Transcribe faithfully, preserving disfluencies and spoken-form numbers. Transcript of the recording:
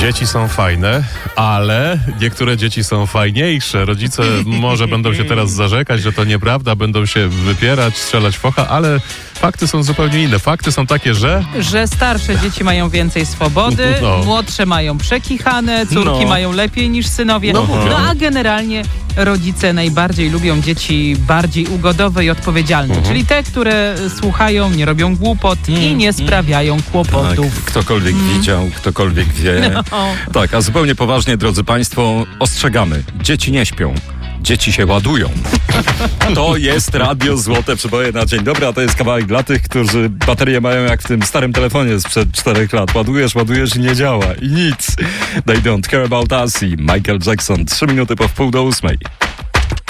Dzieci są fajne, ale niektóre dzieci są fajniejsze. Rodzice może będą się teraz zarzekać, że to nieprawda, będą się wypierać, strzelać w ocha, ale fakty są zupełnie inne. Fakty są takie, że... Że starsze dzieci mają więcej swobody, No. młodsze mają przekichane, córki No. mają lepiej niż synowie. No, No a generalnie rodzice najbardziej lubią dzieci bardziej ugodowe i odpowiedzialne, Mhm. czyli te, które słuchają, nie robią głupot i nie sprawiają Tak, kłopotów. ktokolwiek widział, ktokolwiek wie. No. Tak, a zupełnie poważnie, drodzy Państwo, ostrzegamy. Dzieci nie śpią. Dzieci się ładują. To jest Radio Złote Przeboje na dzień dobry, a to jest kawałek dla tych, którzy baterie mają jak w tym starym telefonie sprzed czterech lat. Ładujesz, ładujesz i nie działa. I nic. They don't care about us i Michael Jackson. Trzy minuty po wpół do ósmej.